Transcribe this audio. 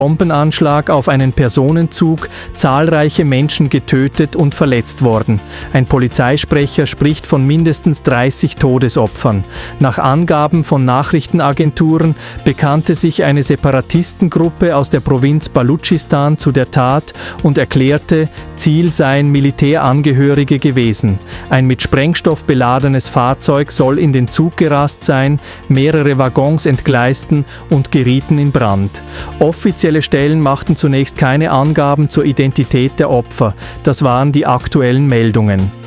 Bombenanschlag auf einen Personenzug, zahlreiche Menschen getötet und verletzt worden. Ein Polizeisprecher spricht von mindestens 30 Todesopfern. Nach Angaben von Nachrichtenagenturen bekannte sich eine Separatistengruppe aus der Provinz Baluchistan zu der Tat und erklärte, Ziel seien Militärangehörige gewesen. Ein mit Sprengstoff beladenes Fahrzeug soll in den Zug gerast sein, mehrere Waggons entgleisten und gerieten in Brand. Offizielle Stellen machten zunächst keine Angaben zur Identität der Opfer. Das waren die aktuellen Meldungen.